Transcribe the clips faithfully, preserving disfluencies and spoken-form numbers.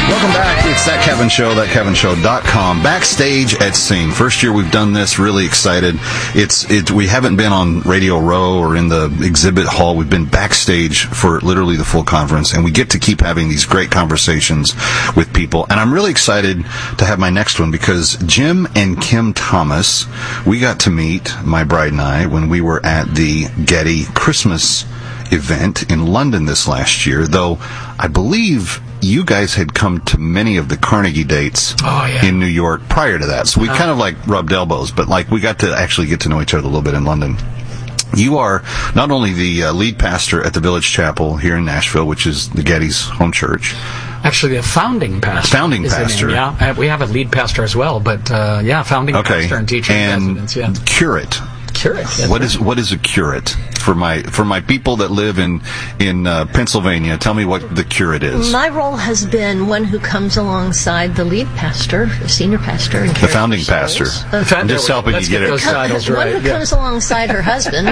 Welcome back. It's That Kevin Show, that kevin show dot com. Backstage at Sing. First year we've done this. Really excited. It's it. We haven't been on Radio Row or in the exhibit hall. We've been backstage for literally the full conference, and we get to keep having these great conversations with people. And I'm really excited to have my next one because Jim and Kim Thomas, we got to meet, my bride and I, when we were at the Getty Christmas event in London this last year, though I believe you guys had come to many of the Carnegie dates oh, yeah. in New York prior to that. So we uh, kind of like rubbed elbows, but like we got to actually get to know each other a little bit in London. You are not only the uh, lead pastor at the Village Chapel here in Nashville, which is the Getty's home church. Actually, a founding pastor. Founding pastor. Yeah, we have a lead pastor as well, but uh, yeah, founding okay. pastor and teacher and residence. Yeah. Curate. Curate. What is what is a curate for my for my people that live in in uh, Pennsylvania? Tell me what the curate is. My role has been one who comes alongside the lead pastor, the senior pastor, and the founding pastor. Uh, I'm just helping you get, get it. Those titles right. One who yeah. comes alongside her husband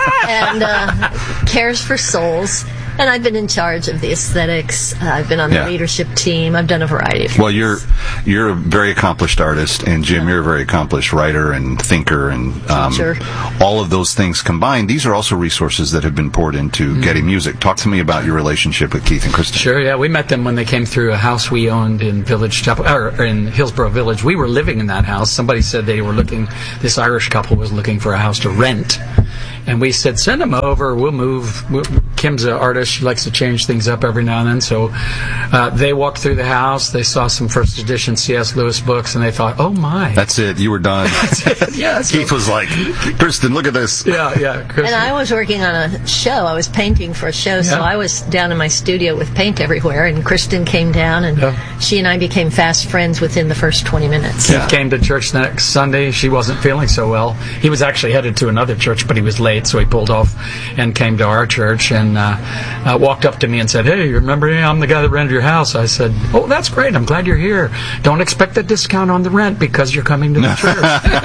and uh, cares for souls. And I've been in charge of the aesthetics. Uh, I've been on the yeah. leadership team. I've done a variety of things. Well, you're you're a very accomplished artist, and Jim, yeah. you're a very accomplished writer and thinker, and um, all of those things combined. These are also resources that have been poured into mm-hmm. Getty Music. Talk to me about your relationship with Keith and Kristen. Sure, yeah. We met them when they came through a house we owned in Village Chapel, or in Hillsborough Village. We were living in that house. Somebody said they were looking, this Irish couple was looking for a house to rent. And we said, send them over, we'll move. We'll, Kim's an artist, she likes to change things up every now and then. So uh, they walked through the house, they saw some first edition C S Lewis books, and they thought, oh my. That's it, you were done. That's it, yeah. So, Keith was like, Kristen, look at this. Yeah, yeah. Kristen. And I was working on a show, I was painting for a show, so yeah. I was down in my studio with paint everywhere, and Kristen came down, and yeah. she and I became fast friends within the first twenty minutes. Yeah. He came to church the next Sunday, she wasn't feeling so well. He was actually headed to another church, but he was late, so he pulled off and came to our church and uh, uh, walked up to me and said, hey, you remember me? I'm the guy that rented your house. I said, oh, that's great. I'm glad you're here. Don't expect a discount on the rent because you're coming to the church.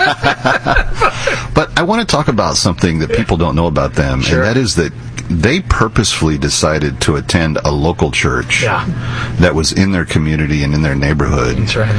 But I want to talk about something that people don't know about them, sure. and that is that they purposefully decided to attend a local church yeah. that was in their community and in their neighborhood. That's right.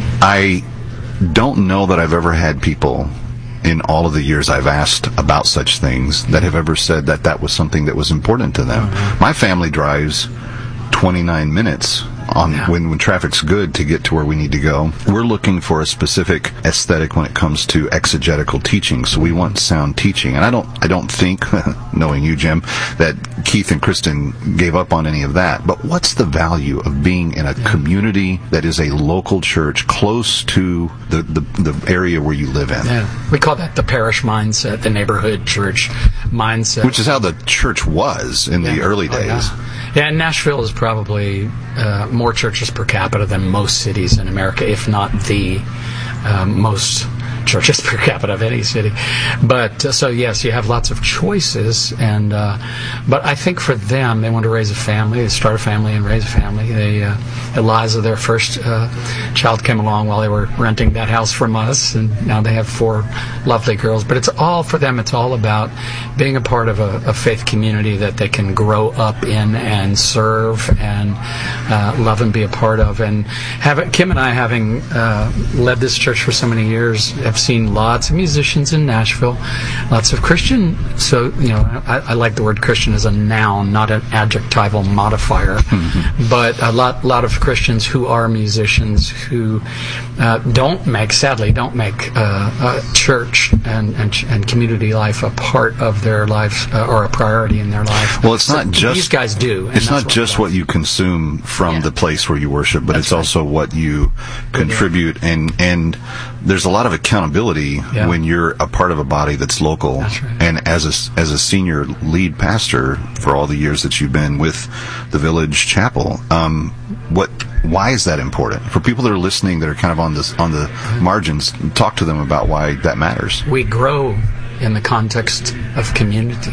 I don't know that I've ever had people in all of the years I've asked about such things that have ever said that that was something that was important to them. Mm-hmm. My family drives twenty-nine minutes on yeah. when, when traffic's good to get to where we need to go. We're looking for a specific aesthetic when it comes to exegetical teaching, so we want sound teaching. And I don't I don't think, knowing you, Jim, that Keith and Kristen gave up on any of that. But what's the value of being in a yeah. community that is a local church close to the, the, the area where you live in? Yeah. We call that the parish mindset, the neighborhood church mindset. Which is how the church was in yeah. the early days. Oh, yeah. Yeah, and Nashville is probably uh, more churches per capita than most cities in America, if not the um, most churches per capita of any city. But uh, so yes, you have lots of choices, and uh, but I think for them, they want to raise a family, they start a family and raise a family. They uh, Eliza, their first uh, child, came along while they were renting that house from us, and now they have four lovely girls. But it's all for them. It's all about being a part of a, a faith community that they can grow up in and serve and uh, love and be a part of. And have, Kim and I, having uh, led this church for so many years, have seen lots of musicians in Nashville, lots of Christian. So, you know, I, I like the word Christian as a noun, not an adjectival modifier. Mm-hmm. But a lot, lot of Christians who are musicians who uh, don't make, sadly, don't make uh, uh, church and, and and community life a part of their life uh, or a priority in their life. Well, it's so not just these guys do. It's not what just what you consume from yeah. the place where you worship, but that's it's right. also what you contribute, yeah. and and there's a lot of accountability yeah. when you're a part of a body that's local. That's right. And as a as a senior lead pastor for all the years that you've been with the Village Chapel, um, what why is that important for people that are listening that are kind of on this on the margins? Talk to them about why that matters. We grow in the context of community.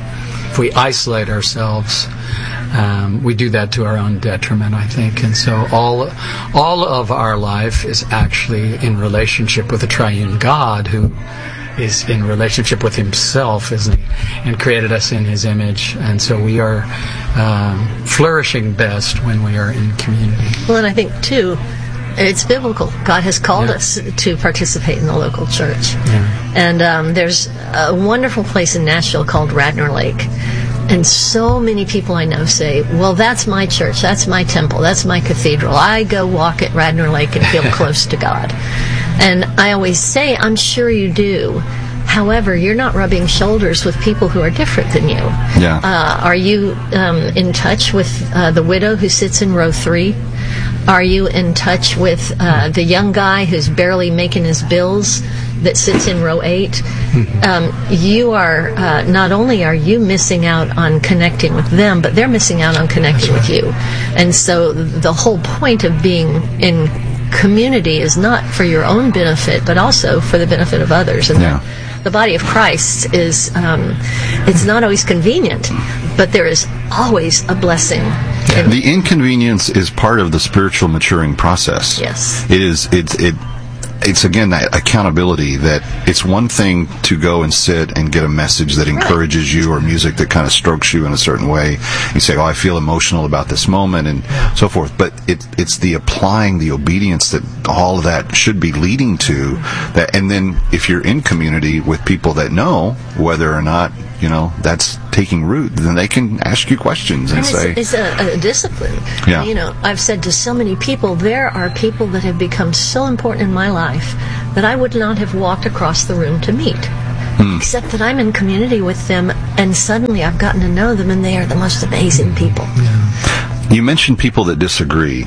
If we isolate ourselves, um, we do that to our own detriment, I think. And so all all of our life is actually in relationship with the triune God who is in relationship with himself, isn't he? And created us in his image. And so we are um, flourishing best when we are in community. Well, and I think, too, it's biblical. God has called Yeah. us to participate in the local church. Yeah. And um, there's a wonderful place in Nashville called Radnor Lake. And so many people I know say, well, that's my church, that's my temple, that's my cathedral. I go walk at Radnor Lake and feel close to God. And I always say, I'm sure you do. However, you're not rubbing shoulders with people who are different than you. Yeah. Uh, are you um, in touch with uh, the widow who sits in row three? Are you in touch with uh, the young guy who's barely making his bills that sits in row eight? Um, you are, uh, not only are you missing out on connecting with them, but they're missing out on connecting with you. And so the whole point of being in community is not for your own benefit, but also for the benefit of others. And Yeah. the body of Christ is, um, it's not always convenient, but there is always a blessing. And The inconvenience is part of the spiritual maturing process. Yes. It is, it's, it, it's again that accountability that it's one thing to go and sit and get a message that encourages you or music that kind of strokes you in a certain way. You say, oh, I feel emotional about this moment and so forth. But it, it's the applying the obedience that all of that should be leading to. That, and then if you're in community with people that know whether or not, you know, that's taking root, then they can ask you questions and, And say, it's, it's a, a discipline. Yeah. You know, I've said to so many people, there are people that have become so important in my life that I would not have walked across the room to meet. Hmm. Except that I'm in community with them, and suddenly I've gotten to know them, and they are the most amazing people. you mentioned people that disagree.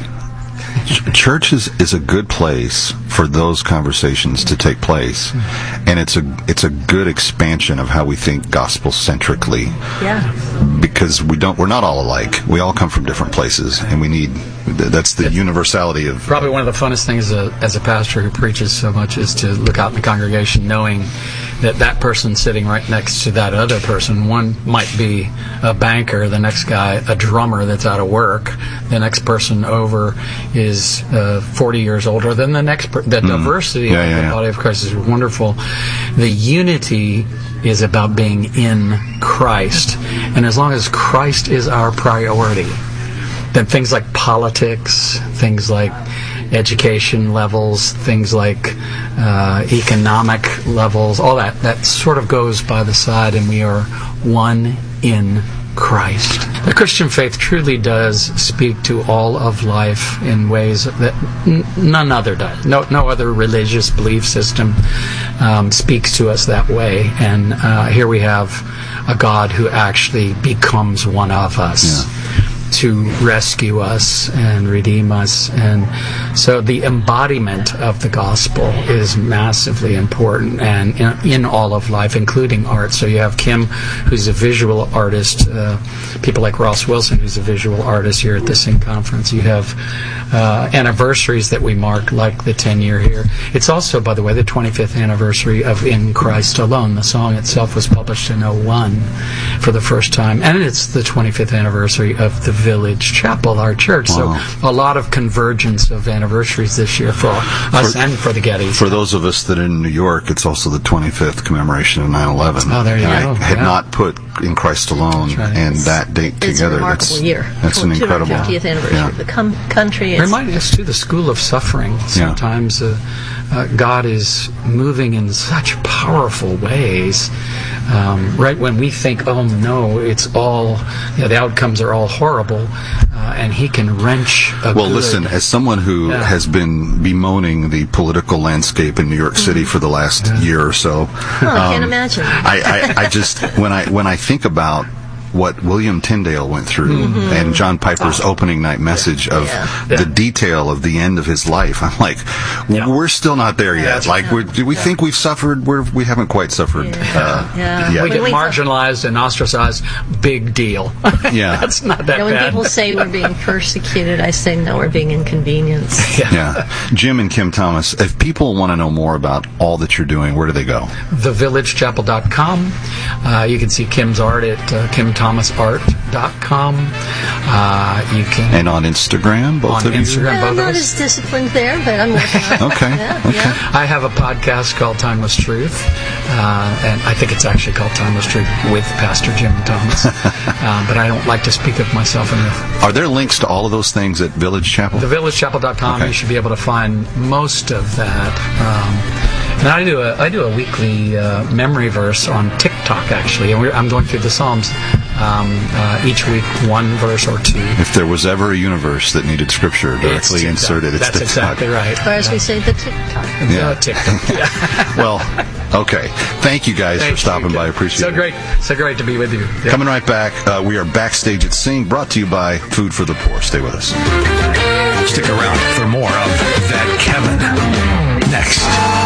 Ch- Church is, is a good place for those conversations to take place, and it's a it's a good expansion of how we think gospel centrically. Yeah. Because we don't we're not all alike. We all come from different places, and we need that's the universality of. Probably one of the funnest things as a, as a pastor who preaches so much is to look out in the congregation knowing that that person sitting right next to that other person, one might be a banker, the next guy a drummer that's out of work, the next person over is uh, forty years older than the next per- the Mm. diversity Yeah, of yeah, the yeah. body of Christ is wonderful. The unity is about being in Christ, and as long as Christ is our priority, then things like politics, things like education levels, things like uh, economic levels, all that, that sort of goes by the side, and we are one in Christ. The Christian faith truly does speak to all of life in ways that n- none other does. No, no other religious belief system um, speaks to us that way. And uh, here we have a God who actually becomes one of us. Yeah. To rescue us and redeem us. And so the embodiment of the gospel is massively important and in, in all of life, including art. So you have Kim, who's a visual artist, uh, people like Ross Wilson, who's a visual artist here at the Sing Conference. You have uh, anniversaries that we mark, like the ten-year here. It's also, by the way, the twenty-fifth anniversary of In Christ Alone. The song itself was published in oh one for the first time, and it's the twenty-fifth anniversary of the Village Chapel, our church. Wow. So a lot of convergence of anniversaries this year for us For- and for the Gettys. For those of us that are in New York, it's also the twenty-fifth commemoration of nine eleven. Oh, there you and go. I had Yeah. not put In Christ Alone That's right. and that date It's together. a remarkable that's, year. That's an two hundred incredible. fiftieth anniversary Yeah. of the com- country. It's, Reminding us too, the school of suffering. Sometimes uh, uh, God is moving in such powerful ways. Um, right when we think, oh no, it's all, you know, the outcomes are all horrible, uh, and He can wrench a Well, good- listen, as someone who Yeah. has been bemoaning the political landscape in New York City for the last year or so, Oh, I can't imagine. I, I, I just when I when I think about what William Tyndale went through and John Piper's opening night message of Yeah. the detail of the end of his life, I'm like, Yeah. we're still not there yet. That's Like, we're, do we think we've suffered? We're, we haven't quite suffered uh, Yeah. yet. we get When we- marginalized and ostracized. Big deal. Yeah. That's not that You know, when bad. people say we're being persecuted, I say no, we're being inconvenienced. Yeah. Jim and Kim Thomas, if people want to know more about all that you're doing, where do they go? the village chapel dot com. Uh, you can see Kim's art at uh, kim thomas thomas art dot com. Uh, you can And on Instagram, both on of Instagram, you? Yeah, both I'm of not us. as disciplined there, but I'm working on it. Okay, Yeah, okay. yeah. I have a podcast called Timeless Truth, uh, and I think it's actually called Timeless Truth with Pastor Jim Thomas. uh, but I don't like to speak of myself in the, Are there links to all of those things at Village Chapel? the village chapel dot com. Okay. You should be able to find most of that. Um, and I do a I do a weekly uh, memory verse on TikTok, actually, and we're, I'm going through the Psalms um, uh, each week, one verse or two. If there was ever a universe that needed scripture It's directly TikTok. inserted, it's That's TikTok. exactly right. Or as we say, the TikTok. Yeah. Uh, TikTok. Yeah. Well, okay. Thank you guys Thank for stopping you. by. I appreciate so it. great, so great to be with you. Yeah. Coming right back, uh, we are backstage at Sing, brought to you by Food for the Poor. Stay with us. Stick around for more of That Kevin. Next.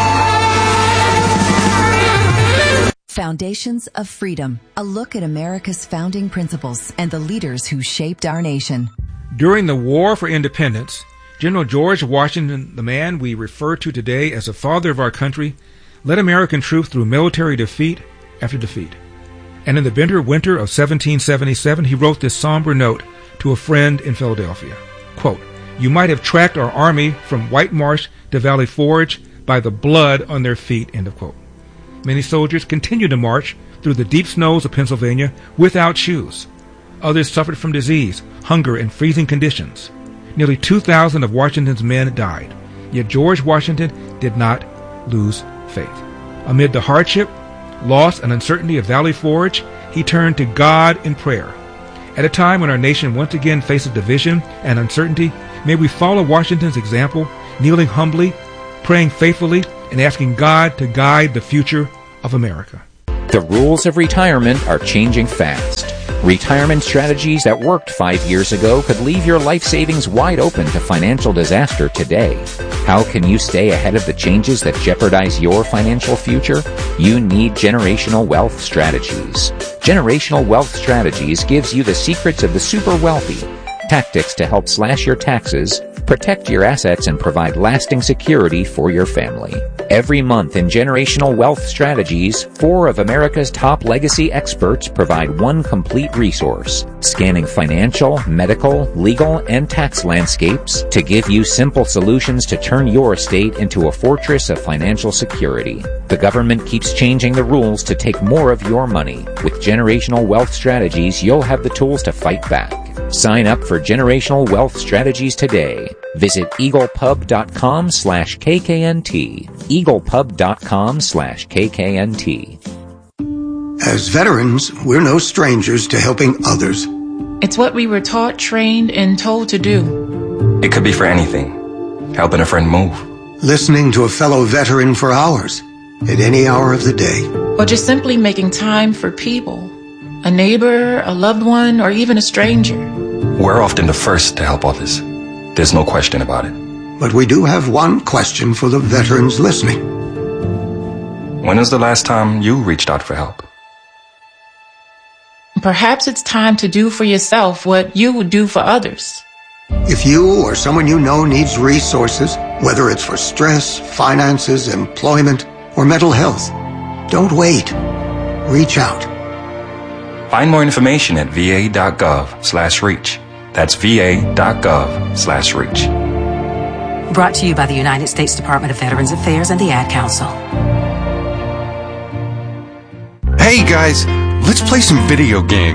Foundations of Freedom, a look at America's founding principles and the leaders who shaped our nation. During the War for Independence, General George Washington, the man we refer to today as the father of our country, led American troops through military defeat after defeat. And in the bitter winter of seventeen seventy-seven, he wrote this somber note to a friend in Philadelphia. Quote, "You might have tracked our army from White Marsh to Valley Forge by the blood on their feet," end of quote. Many soldiers continued to march through the deep snows of Pennsylvania without shoes. Others suffered from disease, hunger, and freezing conditions. Nearly two thousand of Washington's men died. Yet George Washington did not lose faith. Amid the hardship, loss, and uncertainty of Valley Forge, he turned to God in prayer. At a time when our nation once again faces division and uncertainty, may we follow Washington's example, kneeling humbly, praying faithfully, and asking God to guide the future of America. The rules of retirement are changing fast. Retirement strategies that worked five years ago could leave your life savings wide open to financial disaster today. How can you stay ahead of the changes that jeopardize your financial future? You need Generational Wealth Strategies. Generational Wealth Strategies gives you the secrets of the super wealthy, tactics to help slash your taxes, protect your assets, and provide lasting security for your family. Every month in Generational Wealth Strategies, four of America's top legacy experts provide one complete resource, scanning financial, medical, legal, and tax landscapes to give you simple solutions to turn your estate into a fortress of financial security. The government keeps changing the rules to take more of your money. With Generational Wealth Strategies, you'll have the tools to fight back. Sign up for Generational Wealth Strategies today. Visit eaglepub.com slash KKNT. eaglepub.com slash KKNT. As veterans, we're no strangers to helping others. It's what we were taught, trained, and told to do. It could be for anything. Helping a friend move. Listening to a fellow veteran for hours, at any hour of the day. Or just simply making time for people. A neighbor, a loved one, or even a stranger. We're often the first to help others. There's no question about it. But we do have one question for the veterans listening. When was the last time you reached out for help? Perhaps it's time to do for yourself what you would do for others. If you or someone you know needs resources, whether it's for stress, finances, employment, or mental health, don't wait. Reach out. Find more information at va.gov slash reach. That's va.gov slash reach. Brought to you by the United States Department of Veterans Affairs and the Ad Council. Hey guys, let's play some video games.